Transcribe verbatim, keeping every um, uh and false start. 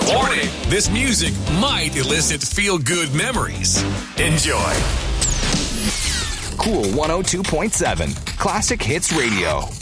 Warning, this music might elicit feel-good memories. Enjoy. Cool one oh two point seven, Classic Hits Radio.